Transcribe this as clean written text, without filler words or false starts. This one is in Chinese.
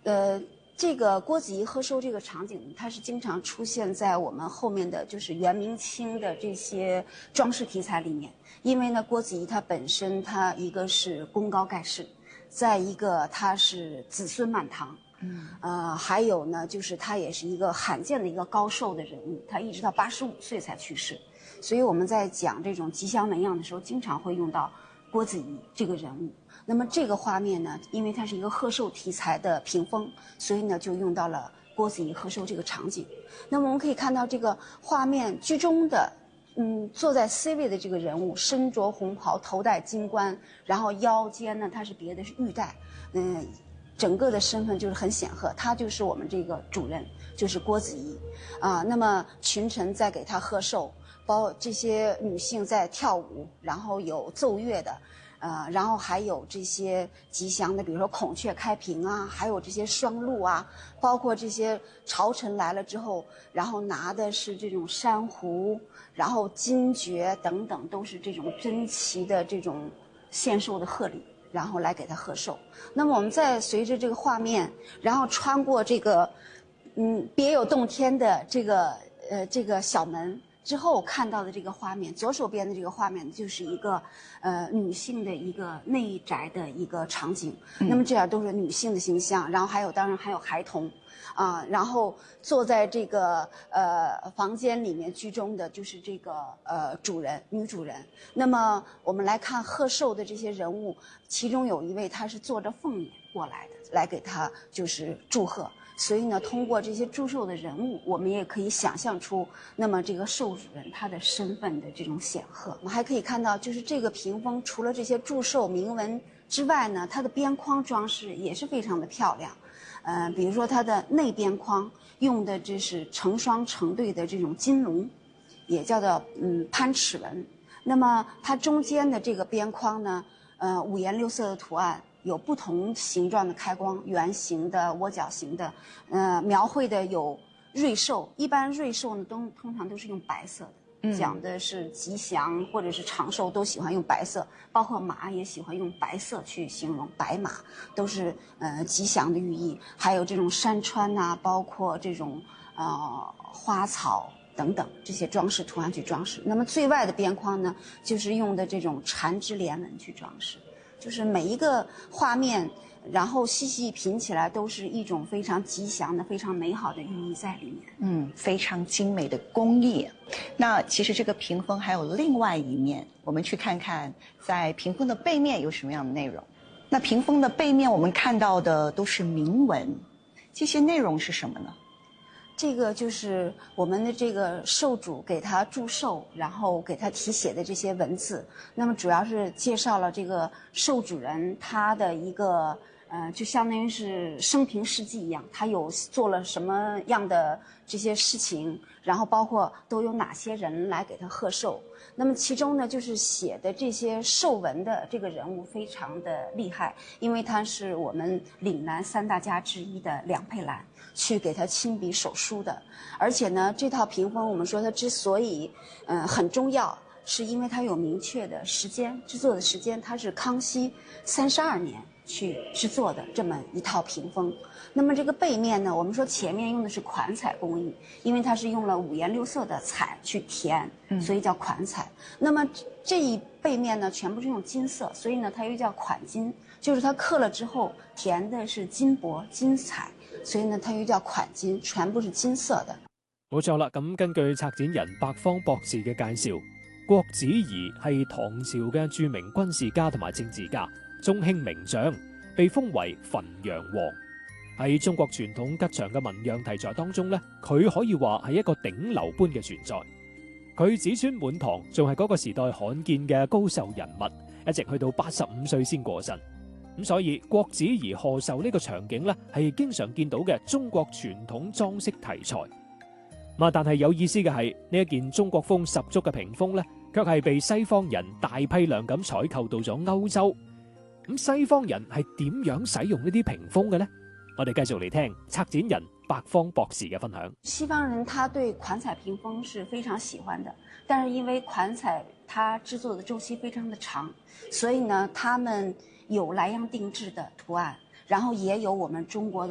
这个郭子仪贺寿这个场景，它是经常出现在我们后面的就是元明清的这些装饰题材里面。因为呢，郭子仪他本身他一个是功高盖世，再一个他是子孙满堂，还有呢就是他也是一个罕见的一个高寿的人物，他一直到85岁才去世。所以我们在讲这种吉祥纹样的时候，经常会用到郭子仪这个人物。那么这个画面呢，因为它是一个贺寿题材的屏风，所以呢就用到了郭子仪贺寿这个场景。那么我们可以看到这个画面居中的，坐在 C 位的这个人物身着红袍，头戴金冠，然后腰间呢他是别的是玉带，整个的身份就是很显赫，他就是我们这个主人，就是郭子仪啊。那么群臣在给他贺寿，包括这些女性在跳舞，然后有奏乐的。然后还有这些吉祥的，比如说孔雀开屏啊，还有这些双鹿啊，包括这些朝臣来了之后，然后拿的是这种珊瑚，然后金爵等等，都是这种珍奇的这种献寿的贺礼，然后来给他贺寿。那么我们再随着这个画面，然后穿过这个别有洞天的这个小门。之后看到的这个画面，左手边的这个画面就是一个女性的一个内宅的一个场景。那么这样都是女性的形象，然后当然还有孩童啊，然后坐在这个房间里面居中的就是这个主人女主人。那么我们来看贺寿的这些人物，其中有一位他是坐着凤辇过来的，来给他就是祝贺。所以呢，通过这些祝寿的人物，我们也可以想象出，那么这个寿主人他的身份的这种显赫。我们还可以看到，就是这个屏风除了这些祝寿铭文之外呢，它的边框装饰也是非常的漂亮。比如说它的内边框用的这是成双成对的这种金龙，也叫做攀齿纹。那么它中间的这个边框呢，五颜六色的图案。有不同形状的开光，圆形的、窝角形的，描绘的有瑞兽。一般瑞兽呢，通常都是用白色的，讲的是吉祥或者是长寿，都喜欢用白色。包括马也喜欢用白色去形容，白马都是吉祥的寓意。还有这种山川呐，包括这种花草等等这些装饰图案去装饰。那么最外的边框呢，就是用的这种缠枝莲纹去装饰。就是每一个画面，然后细细品起来，都是一种非常吉祥的、非常美好的寓意在里面。 非常精美的工艺。那其实这个屏风还有另外一面，我们去看看在屏风的背面有什么样的内容。那屏风的背面我们看到的都是铭文，这些内容是什么呢？ 这个就是我们的这个寿主给他祝寿，然后给他题写的这些文字。那么主要是介绍了这个寿主人他的一个就相当于是生平事迹一样，他有做了什么样的这些事情，然后包括都有哪些人来给他贺寿。那么其中呢，就是写的这些寿文的这个人物非常的厉害，因为他是我们岭南3大家之一的梁佩兰去给他亲笔手书的。而且呢，这套屏风我们说它之所以很重要，是因为它有明确的时间，制作的时间，它是康熙32年去制作的这么一套屏风。那么这个背面呢，我们说前面用的是款彩工艺，因为它是用了五颜六色的彩去填，所以叫款彩。那么这一背面呢，全部是用金色，所以呢它又叫款金，就是它刻了之后填的是金箔金彩，所以呢它又叫款金，全部是金色的。 冇錯啦，咁根據策展人白方博士嘅介紹，郭子儀係唐朝嘅著名軍事家同埋政治家，中興名將，被封為汾陽王。喺中國傳統吉祥嘅紋樣題材當中呢，佢可以話係一個頂流般嘅存在。佢子孫滿堂，仲係嗰個時代罕見嘅高壽人物，一直去到85歲先過身。咁所以郭子儀賀壽呢個場景呢，係經常見到嘅中國傳統裝飾題材。但係有意思嘅係呢一件中國風十足嘅屏風呢，卻係被西方人大批量咁採購到咗歐洲。咁西方人係點樣使用呢啲屏風嘅呢？我哋繼續嚟聽策展人白方博士嘅分享。 西方人他對款彩屏風是非常喜歡的，但是因為款彩它製作的周期非常的長，所以呢他們有萊陽定製的圖案，然後也有我們中國的